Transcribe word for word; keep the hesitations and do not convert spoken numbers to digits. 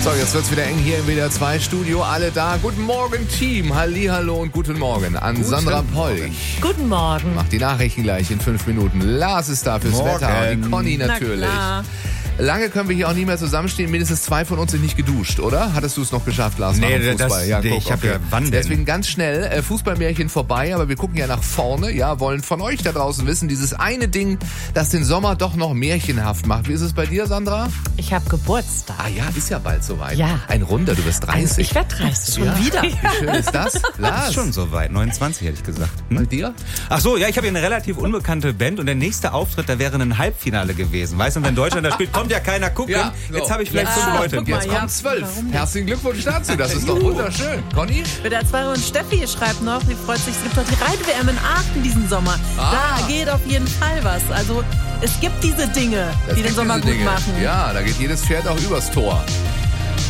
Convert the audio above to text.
So, jetzt wird's wieder eng hier im W D R zwei Studio. Alle da. Guten Morgen, Team. Hallihallo und guten Morgen an guten Sandra Polch. Guten Morgen. Macht die Nachrichten gleich in fünf Minuten. Lars ist da fürs Morgen. Wetter. Und die Conny natürlich. Na klar. Lange können wir hier auch nicht mehr zusammenstehen. Mindestens zwei von uns sind nicht geduscht, oder? Hattest du es noch geschafft, Lars? Nee, nach dem das, Fußball? Ja, nee, guck, ich habe okay. ja, wann denn? Deswegen ganz schnell, äh, Fußballmärchen vorbei, aber wir gucken ja nach vorne, ja, wollen von euch da draußen wissen, dieses eine Ding, das den Sommer doch noch märchenhaft macht. Wie ist es bei dir, Sandra? Ich habe Geburtstag. Ah ja, ist ja bald soweit. Ja. Ein Runder, du bist dreißig. Ich werde dreißig. Schon ja. wieder. Wie schön ist das? Lars? Ist schon soweit, neunundzwanzig hätte ich gesagt. Bei Hm? dir? Ach so, ja, ich habe hier eine relativ unbekannte Band und der nächste Auftritt, da wäre ein Halbfinale gewesen. Weißt du, wenn Deutschland da spielt, kommt ja keiner gucken. Ja, so. Jetzt habe ich vielleicht Ja, fünf Leute. guck mal, Jetzt ja. kommen zwölf. Warum nicht? Herzlichen Glückwunsch dazu, das ist doch wunderschön. Conny? W D R zwei und Steffi schreibt noch, sie freut sich, es gibt doch die Reit-W M in Aachen diesen Sommer. Ah. Da geht auf jeden Fall was. Also es gibt diese Dinge, Das die den gibt Sommer diese gut Dinge. machen. Ja, da geht jedes Pferd auch übers Tor.